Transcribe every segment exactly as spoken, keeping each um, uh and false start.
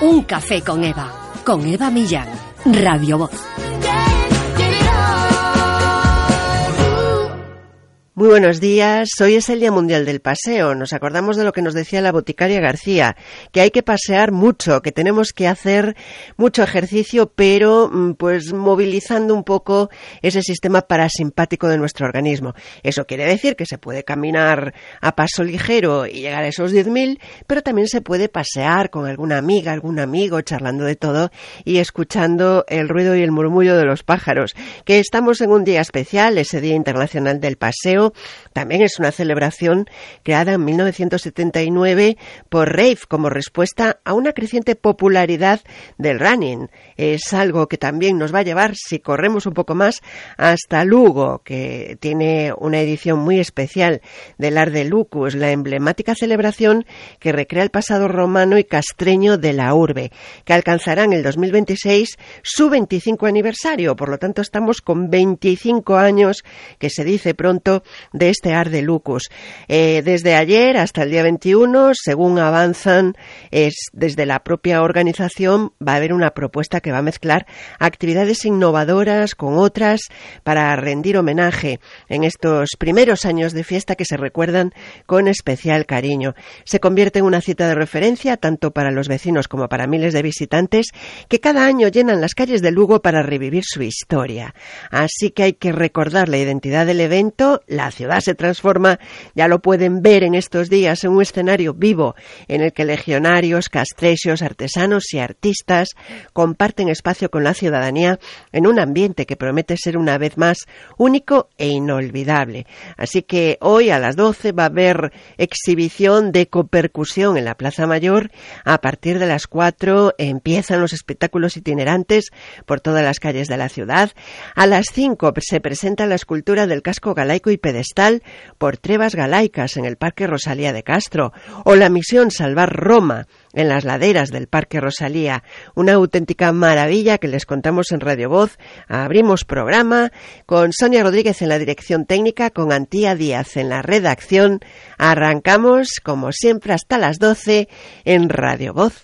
Un café con Eva, con Eva Millán, Radio Voz. Muy buenos días, hoy es el Día Mundial del Paseo. Nos acordamos de lo que nos decía la boticaria García, que hay que pasear mucho, que tenemos que hacer mucho ejercicio, pero pues movilizando un poco ese sistema parasimpático de nuestro organismo. Eso quiere decir que se puede caminar a paso ligero y llegar a esos diez mil, pero también se puede pasear con alguna amiga, algún amigo, charlando de todo y escuchando el ruido y el murmullo de los pájaros. Que estamos en un día especial, ese Día Internacional del Paseo. También es una celebración creada en mil novecientos setenta y nueve por Rave como respuesta a una creciente popularidad del running. Es algo que también nos va a llevar, si corremos un poco más, hasta Lugo, que tiene una edición muy especial del Ars de Lucus, la emblemática celebración que recrea el pasado romano y castreño de la urbe, que alcanzará en el dos mil veintiséis su veinticinco aniversario. Por lo tanto, estamos con veinticinco años, que se dice pronto, de este Ars de Lucus. Eh, desde ayer hasta el día veintiuno, según avanzan, es desde la propia organización, va a haber una propuesta que va a mezclar actividades innovadoras con otras para rendir homenaje en estos primeros años de fiesta que se recuerdan con especial cariño. Se convierte en una cita de referencia tanto para los vecinos como para miles de visitantes que cada año llenan las calles de Lugo para revivir su historia. Así que hay que recordar la identidad del evento. La ciudad se transforma, ya lo pueden ver en estos días, en un escenario vivo en el que legionarios, castrecios, artesanos y artistas comparten espacio con la ciudadanía en un ambiente que promete ser una vez más único e inolvidable. Así que hoy a las doce va a haber exhibición de ecopercusión en la Plaza Mayor. A partir de las cuatro empiezan los espectáculos itinerantes por todas las calles de la ciudad. A las cinco se presenta la escultura del casco galaico y pedestal por Trevas Galaicas en el Parque Rosalía de Castro, o la misión Salvar Roma en las laderas del Parque Rosalía. Una auténtica maravilla que les contamos en Radio Voz. Abrimos programa con Sonia Rodríguez en la dirección técnica, con Antía Díaz en la redacción. Arrancamos, como siempre, hasta las doce en Radio Voz.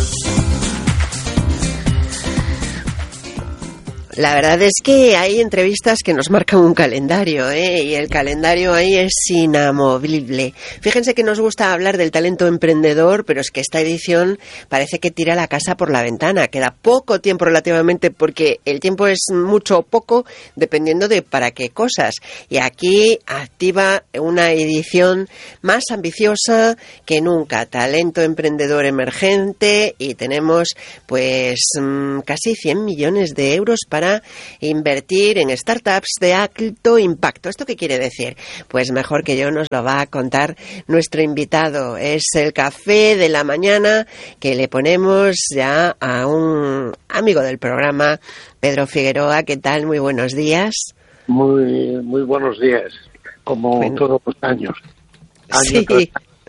La verdad es que hay entrevistas que nos marcan un calendario, ¿eh? Y el calendario ahí es inamovible. Fíjense que nos gusta hablar del talento emprendedor, pero es que esta edición parece que tira la casa por la ventana. Queda poco tiempo relativamente, porque el tiempo es mucho o poco dependiendo de para qué cosas. Y aquí activa una edición más ambiciosa que nunca. Talento emprendedor emergente, y tenemos pues casi cien millones de euros para invertir en startups de alto impacto. ¿Esto qué quiere decir? Pues mejor que yo nos lo va a contar nuestro invitado. Es el café de la mañana que le ponemos ya a un amigo del programa, Pedro Figueroa. ¿Qué tal? Muy buenos días. Muy, muy buenos días, como bueno, todos los años. años sí.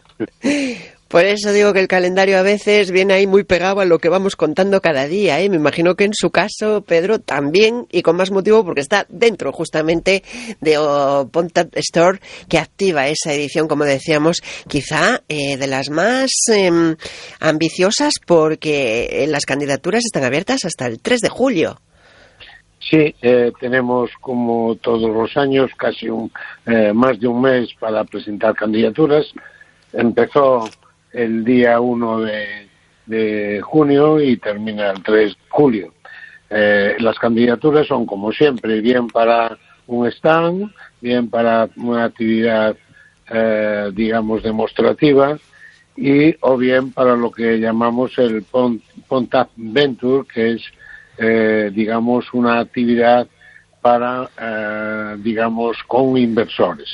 Por eso digo que el calendario a veces viene ahí muy pegado a lo que vamos contando cada día, ¿eh? Me imagino que en su caso, Pedro, también, y con más motivo porque está dentro justamente de oh, Pontat Store, que activa esa edición, como decíamos, quizá eh, de las más eh, ambiciosas, porque las candidaturas están abiertas hasta el tres de julio. Sí, eh, tenemos, como todos los años, casi un, eh, más de un mes para presentar candidaturas. Empezó el día uno de, de junio y termina el tres de julio. Eh, las candidaturas son, como siempre, bien para un stand, bien para una actividad, eh, digamos, demostrativa, y o bien para lo que llamamos el Pont, Pontat Venture, que es, eh, digamos, una actividad para, eh, digamos, con inversores,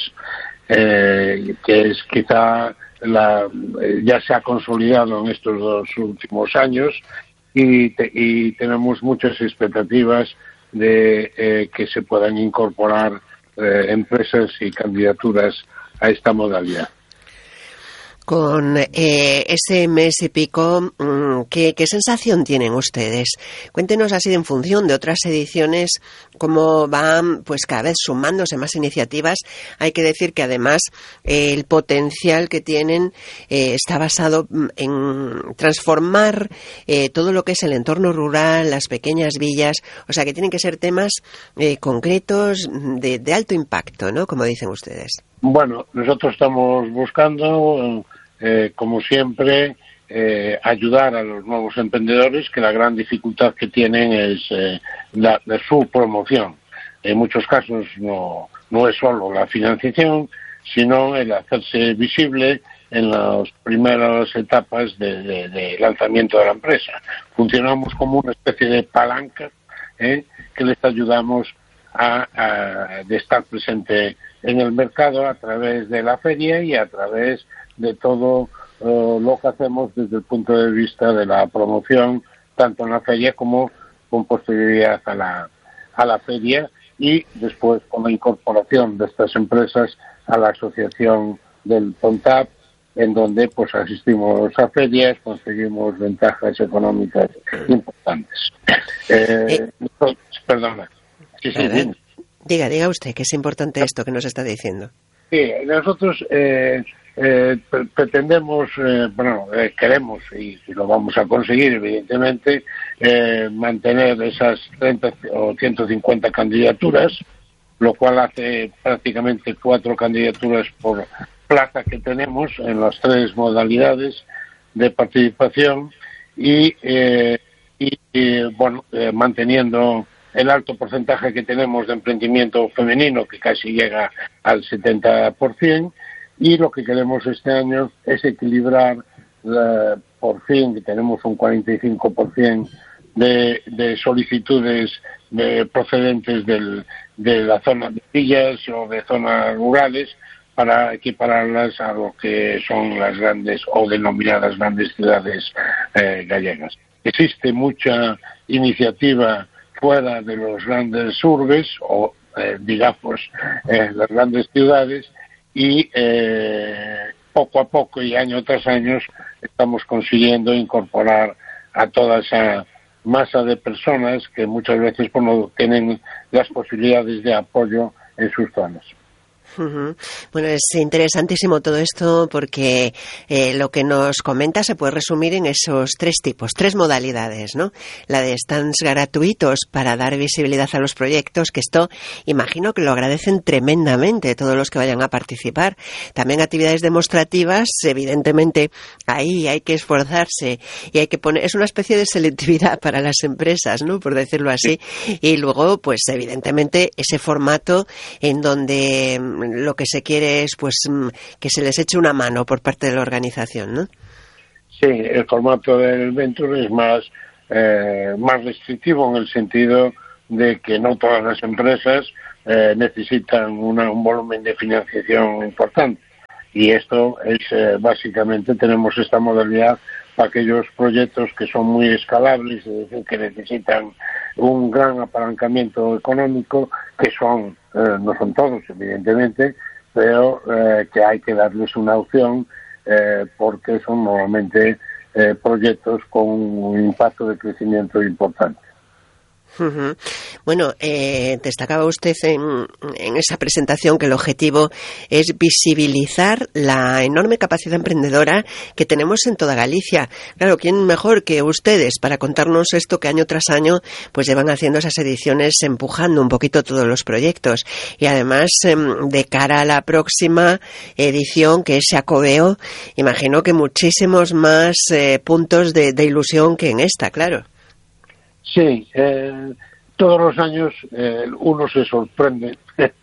eh, que es quizá La, eh, ya se ha consolidado en estos dos últimos años, y, te, y tenemos muchas expectativas de eh, que se puedan incorporar eh, empresas y candidaturas a esta modalidad. Con eh, ese mes y pico, ¿qué, ¿qué sensación tienen ustedes? Cuéntenos así en función de otras ediciones, cómo van pues cada vez sumándose más iniciativas. Hay que decir que además eh, el potencial que tienen eh, está basado en transformar eh, todo lo que es el entorno rural, las pequeñas villas, o sea que tienen que ser temas eh, concretos de, de alto impacto, ¿no? Como dicen ustedes. Bueno, nosotros estamos buscando, eh, como siempre, eh, ayudar a los nuevos emprendedores, que la gran dificultad que tienen es eh, la, la, su promoción. En muchos casos no, no es solo la financiación, sino el hacerse visible en las primeras etapas de, de, de lanzamiento de la empresa. Funcionamos como una especie de palanca ¿eh? que les ayudamos a, a de estar presente en el mercado a través de la feria y a través de todo uh, lo que hacemos desde el punto de vista de la promoción, tanto en la feria como con posterioridad a la, a la feria, y después con la incorporación de estas empresas a la asociación del PONTAP, en donde pues asistimos a ferias, conseguimos ventajas económicas importantes. Eh, eh. Perdona. Sí, sí, dime. Diga, diga usted, que es importante esto que nos está diciendo. Sí, nosotros eh, eh, pretendemos, eh, bueno, eh, queremos, y, y lo vamos a conseguir, evidentemente, eh, mantener esas treinta o ciento cincuenta candidaturas, lo cual hace prácticamente cuatro candidaturas por plaza que tenemos en las tres modalidades de participación y, eh, y, y bueno, eh, manteniendo el alto porcentaje que tenemos de emprendimiento femenino, que casi llega al setenta por ciento, y lo que queremos este año es equilibrar, la, por fin, que tenemos un cuarenta y cinco por ciento de, de solicitudes de, procedentes del, de la zona de villas o de zonas rurales, para equipararlas a lo que son las grandes o denominadas grandes ciudades eh, gallegas. Existe mucha iniciativa fuera de los grandes urbes o, eh, digamos, eh, las grandes ciudades, y eh, poco a poco y año tras año estamos consiguiendo incorporar a toda esa masa de personas que muchas veces pues, no tienen las posibilidades de apoyo en sus zonas. Uh-huh. Bueno, es interesantísimo todo esto porque eh, lo que nos comenta se puede resumir en esos tres tipos, tres modalidades, ¿no? La de stands gratuitos para dar visibilidad a los proyectos, que esto imagino que lo agradecen tremendamente todos los que vayan a participar. También actividades demostrativas, evidentemente ahí hay que esforzarse y hay que poner, es una especie de selectividad para las empresas, ¿no? Por decirlo así. Y luego, pues evidentemente ese formato en donde lo que se quiere es pues que se les eche una mano por parte de la organización, ¿no? Sí, el formato del Venture es más eh, más restrictivo en el sentido de que no todas las empresas eh, necesitan una, un volumen de financiación importante, y esto es eh, básicamente tenemos esta modalidad para aquellos proyectos que son muy escalables, es decir, que necesitan un gran apalancamiento económico, que son eh, no son todos, evidentemente, pero eh, que hay que darles una opción eh, porque son normalmente eh, proyectos con un impacto de crecimiento importante. Uh-huh. Bueno, eh, destacaba usted en, en esa presentación que el objetivo es visibilizar la enorme capacidad emprendedora que tenemos en toda Galicia. Claro, ¿quién mejor que ustedes para contarnos esto que año tras año pues llevan haciendo esas ediciones, empujando un poquito todos los proyectos? Y además, eh, de cara a la próxima edición, que es Xacobeo, imagino que muchísimos más eh, puntos de, de ilusión que en esta, claro. Sí, eh, todos los años eh, uno se sorprende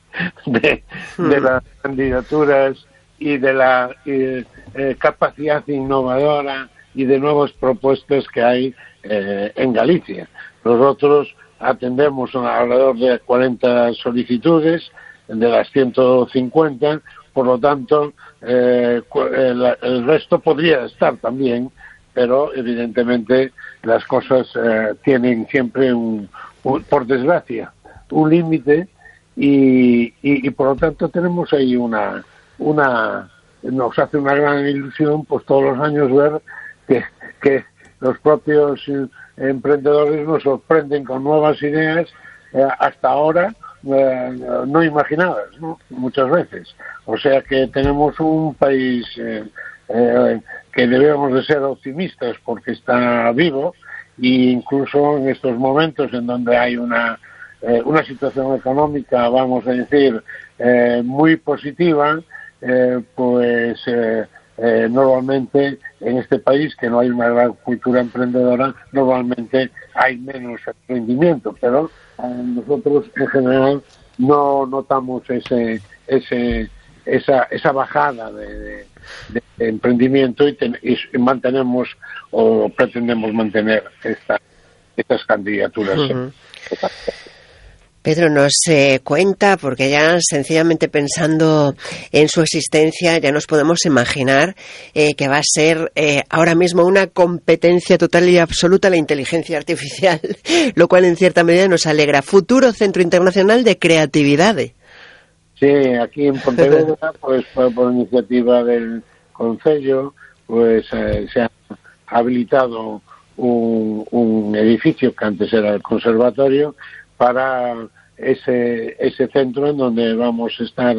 de, de las candidaturas y de la eh, eh, capacidad innovadora y de nuevas propuestas que hay eh, en Galicia. Nosotros atendemos alrededor de cuarenta solicitudes de las ciento cincuenta, por lo tanto eh, el, el resto podría estar también, pero evidentemente las cosas eh, tienen siempre, un, un, por desgracia, un límite y, y, y por lo tanto tenemos ahí una, una nos hace una gran ilusión pues todos los años ver que, que los propios eh, emprendedores nos sorprenden con nuevas ideas eh, hasta ahora eh, no imaginadas, ¿no? Muchas veces. O sea que tenemos un país eh, eh, que debemos de ser optimistas porque está vivo, e incluso en estos momentos en donde hay una eh, una situación económica, vamos a decir, eh, muy positiva, eh, pues eh, eh, normalmente en este país, que no hay una gran cultura emprendedora, normalmente hay menos emprendimiento, pero eh, nosotros en general no notamos ese ese esa esa bajada de, de, de emprendimiento y, ten, y mantenemos o pretendemos mantener esta, estas candidaturas. Uh-huh. Pedro nos eh, cuenta, porque ya sencillamente pensando en su existencia ya nos podemos imaginar eh, que va a ser eh, ahora mismo una competencia total y absoluta la inteligencia artificial, lo cual en cierta medida nos alegra. Futuro Centro Internacional de Creatividad. Sí, aquí en Pontevedra, pues por, por iniciativa del Concello, pues eh, se ha habilitado un, un edificio que antes era el conservatorio para ese ese centro en donde vamos a estar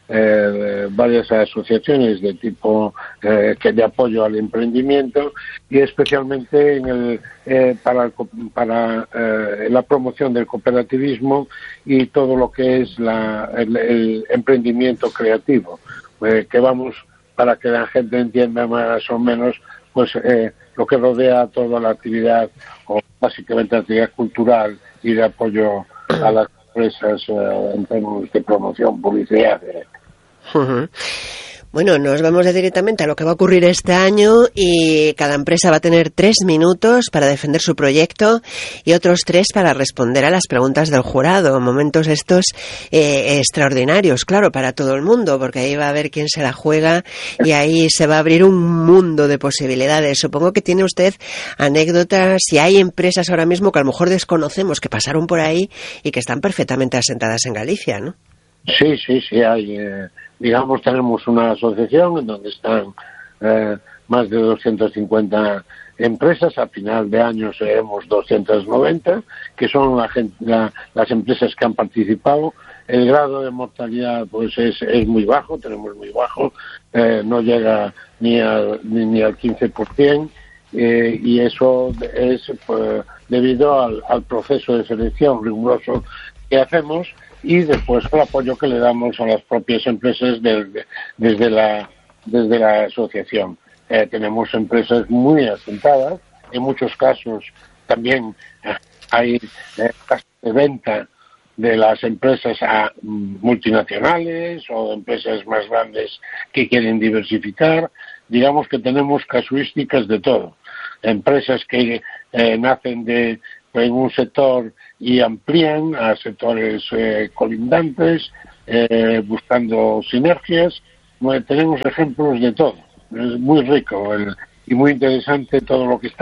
eh, varias asociaciones de tipo eh, que de apoyo al emprendimiento y especialmente en el eh, para el, para eh, la promoción del cooperativismo y todo lo que es la el, el emprendimiento creativo, eh, que vamos para que la gente entienda más o menos pues eh, lo que rodea toda la actividad, o básicamente la actividad cultural y de apoyo a las empresas eh, en términos de promoción, publicidad. Uh-huh. Bueno, nos vamos directamente a lo que va a ocurrir este año y cada empresa va a tener tres minutos para defender su proyecto y otros tres para responder a las preguntas del jurado. Momentos estos eh, extraordinarios, claro, para todo el mundo, porque ahí va a haber quién se la juega y ahí se va a abrir un mundo de posibilidades. Supongo que tiene usted anécdotas y hay empresas ahora mismo que a lo mejor desconocemos que pasaron por ahí y que están perfectamente asentadas en Galicia, ¿no? Sí, sí, sí, hay... Eh... Digamos, tenemos una asociación en donde están eh, más de doscientas cincuenta empresas. A final de año seremos doscientas noventa, que son la gente, la, las empresas que han participado. El grado de mortalidad pues es, es muy bajo, tenemos muy bajo, eh, no llega ni al, ni, ni al quince por ciento, eh, y eso es pues, debido al, al proceso de selección riguroso que hacemos y después el apoyo que le damos a las propias empresas desde, desde la desde la asociación. Eh, tenemos empresas muy asentadas, en muchos casos también eh, hay eh, casos de venta de las empresas a mm, multinacionales o empresas más grandes que quieren diversificar. Digamos que tenemos casuísticas de todo. Empresas que eh, nacen de en un sector y amplían a sectores eh, colindantes, eh, buscando sinergias. Bueno, tenemos ejemplos de todo. Es muy rico el, y muy interesante todo lo que está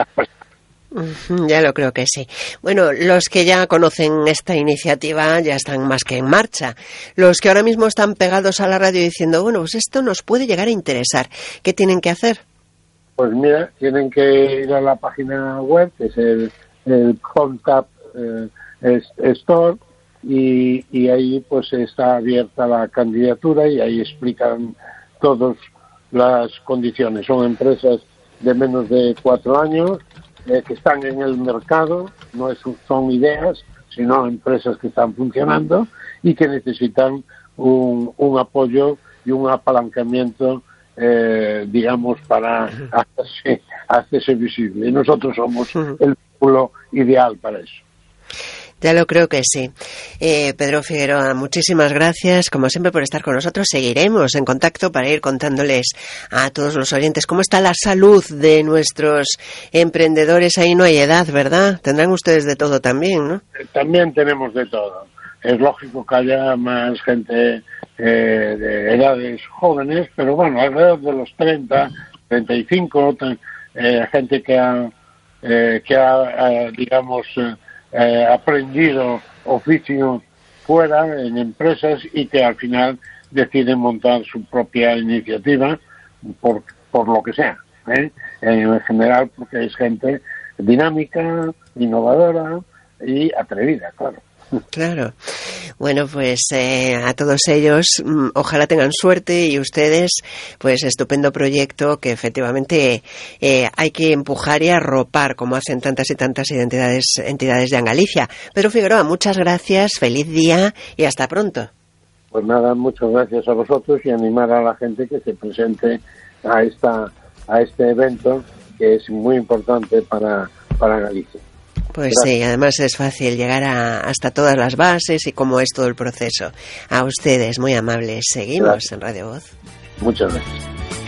pasando. Ya lo creo que sí. Bueno, los que ya conocen esta iniciativa ya están más que en marcha. Los que ahora mismo están pegados a la radio diciendo, bueno, pues esto nos puede llegar a interesar, ¿qué tienen que hacer? Pues mira, tienen que ir a la página web, que es el el Contact eh, Store, y, y ahí pues está abierta la candidatura y ahí explican todas las condiciones. Son empresas de menos de cuatro años eh, que están en el mercado, no es, son ideas, sino empresas que están funcionando y que necesitan un, un apoyo y un apalancamiento eh, digamos para hacerse, hacerse visible. Y nosotros somos el ideal para eso. Ya lo creo que sí. Eh, Pedro Figueroa, muchísimas gracias, como siempre, por estar con nosotros. Seguiremos en contacto para ir contándoles a todos los oyentes cómo está la salud de nuestros emprendedores. Ahí no hay edad, ¿verdad? Tendrán ustedes de todo también, ¿no? También tenemos de todo. Es lógico que haya más gente eh, de edades jóvenes, pero bueno, alrededor de los treinta, treinta y cinco, eh, gente que ha Eh, que ha, eh, digamos, eh, eh, aprendido oficio fuera, en empresas, y que al final deciden montar su propia iniciativa por, por lo que sea, ¿eh? En general porque es gente dinámica, innovadora y atrevida, claro. Claro. Bueno, pues eh, a todos ellos, mmm, ojalá tengan suerte, y ustedes, pues estupendo proyecto que efectivamente eh, hay que empujar y arropar, como hacen tantas y tantas entidades, entidades de Galicia. Pedro Figueroa, muchas gracias, feliz día y hasta pronto. Pues nada, muchas gracias a vosotros y animar a la gente que se presente a esta a este evento que es muy importante para, para Galicia. Pues Gracias. sí, además es fácil llegar a, hasta todas las bases y cómo es todo el proceso. A ustedes, muy amables. Seguimos Gracias. En Radio Voz. Muchas gracias.